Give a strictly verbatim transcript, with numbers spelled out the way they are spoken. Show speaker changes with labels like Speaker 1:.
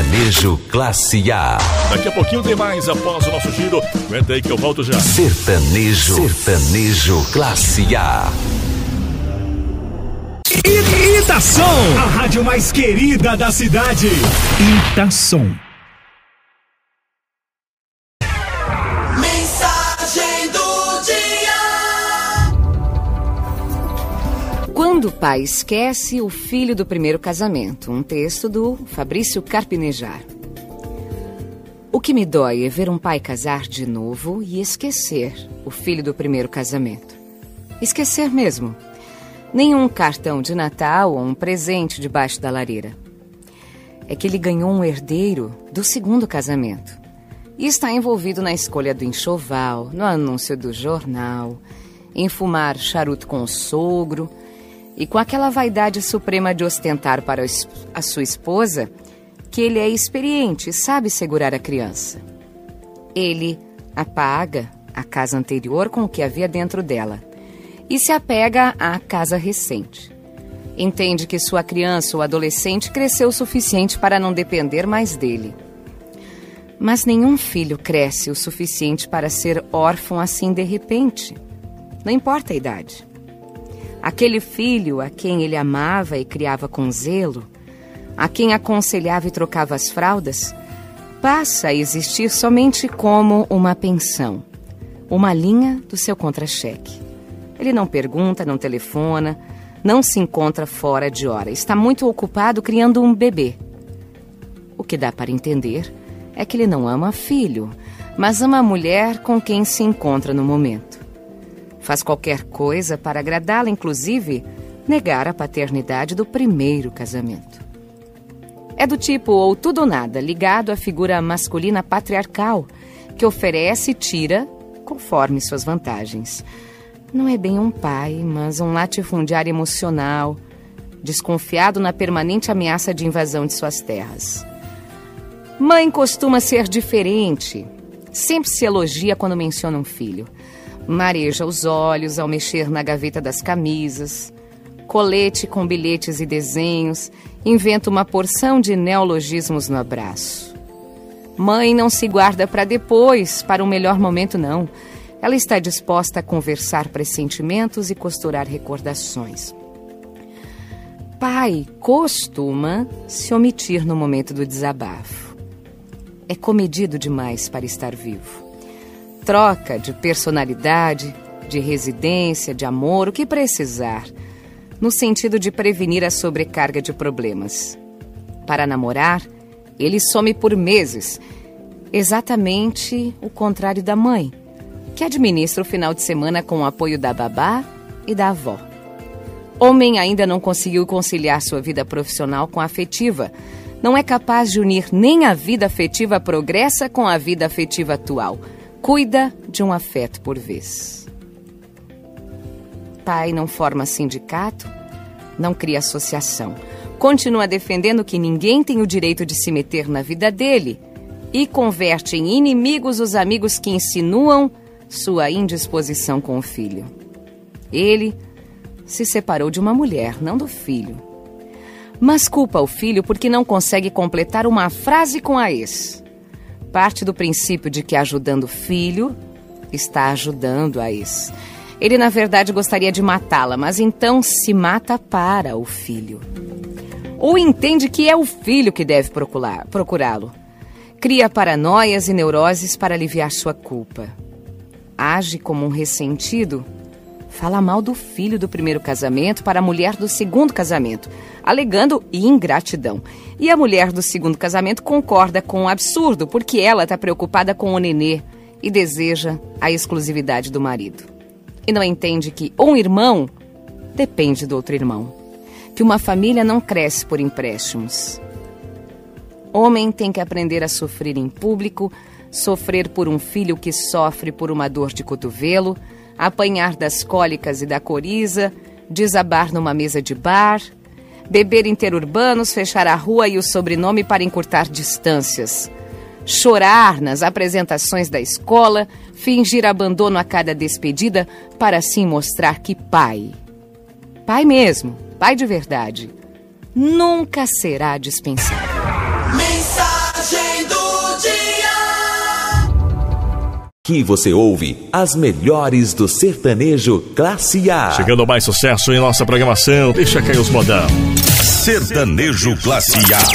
Speaker 1: Sertanejo Classe A.
Speaker 2: Daqui a pouquinho tem mais após o nosso giro. Aguenta aí que eu volto já.
Speaker 1: Sertanejo, Sertanejo Classe A.
Speaker 3: Itação, a rádio mais querida da cidade. Itação.
Speaker 4: Mensagem do dia.
Speaker 5: Quando o pai esquece o filho do primeiro casamento. Um texto do Fabrício Carpinejar. O que me dói é ver um pai casar de novo e esquecer o filho do primeiro casamento. Esquecer mesmo. Nenhum cartão de Natal ou um presente debaixo da lareira. É que ele ganhou um herdeiro do segundo casamento. E está envolvido na escolha do enxoval, no anúncio do jornal, em fumar charuto com o sogro e com aquela vaidade suprema de ostentar para a sua esposa que ele é experiente e sabe segurar a criança. Ele apaga a casa anterior com o que havia dentro dela e se apega à casa recente. Entende que sua criança ou adolescente cresceu o suficiente para não depender mais dele. Mas nenhum filho cresce o suficiente para ser órfão assim de repente. Não importa a idade. Aquele filho a quem ele amava e criava com zelo, a quem aconselhava e trocava as fraldas, passa a existir somente como uma pensão, uma linha do seu contra-cheque. Ele não pergunta, não telefona, não se encontra fora de hora. Está muito ocupado criando um bebê. O que dá para entender é que ele não ama filho, mas ama a mulher com quem se encontra no momento. Faz qualquer coisa para agradá-la, inclusive negar a paternidade do primeiro casamento. É do tipo ou tudo ou nada, ligado à figura masculina patriarcal, que oferece e tira conforme suas vantagens. Não é bem um pai, mas um latifundiário emocional, desconfiado na permanente ameaça de invasão de suas terras. Mãe costuma ser diferente. Sempre se elogia quando menciona um filho. Mareja os olhos ao mexer na gaveta das camisas. Colete com bilhetes e desenhos. Inventa uma porção de neologismos no abraço. Mãe não se guarda para depois, para um melhor momento, não. Ela está disposta a conversar pressentimentos e costurar recordações. Pai costuma se omitir no momento do desabafo. É comedido demais para estar vivo. Troca de personalidade, de residência, de amor, o que precisar, no sentido de prevenir a sobrecarga de problemas. Para namorar, ele some por meses, exatamente o contrário da mãe, que administra o final de semana com o apoio da babá e da avó. Homem ainda não conseguiu conciliar sua vida profissional com a afetiva. Não é capaz de unir nem a vida afetiva progressa com a vida afetiva atual. Cuida de um afeto por vez. Pai não forma sindicato, não cria associação. Continua defendendo que ninguém tem o direito de se meter na vida dele e converte em inimigos os amigos que insinuam sua indisposição com o filho. Ele se separou de uma mulher, não do filho. Mas culpa o filho porque não consegue completar uma frase com a ex. Parte do princípio de que ajudando o filho, está ajudando a ex. Ele, na verdade, gostaria de matá-la, mas então se mata para o filho. Ou entende que é o filho que deve procurá-lo. Cria paranoias e neuroses para aliviar sua culpa. Age como um ressentido, fala mal do filho do primeiro casamento para a mulher do segundo casamento, alegando ingratidão. E a mulher do segundo casamento concorda com o absurdo, porque ela está preocupada com o nenê e deseja a exclusividade do marido. E não entende que um irmão depende do outro irmão, que uma família não cresce por empréstimos. Homem tem que aprender a sofrer em público, sofrer por um filho que sofre por uma dor de cotovelo, apanhar das cólicas e da coriza, desabar numa mesa de bar, beber interurbanos, fechar a rua e o sobrenome para encurtar distâncias, chorar nas apresentações da escola, fingir abandono a cada despedida para assim mostrar que pai, pai mesmo, pai de verdade, nunca será dispensável.
Speaker 4: Mensagem
Speaker 1: Aqui você ouve as melhores do sertanejo Classe A.
Speaker 2: Chegando mais sucesso em nossa programação, deixa cair os modão.
Speaker 6: Sertanejo Classe A.